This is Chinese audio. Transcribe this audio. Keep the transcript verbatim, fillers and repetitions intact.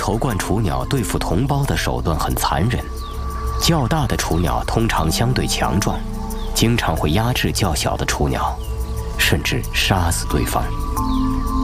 头冠雏鸟对付同胞的手段很残忍，较大的雏鸟通常相对强壮，经常会压制较小的雏鸟，甚至杀死对方。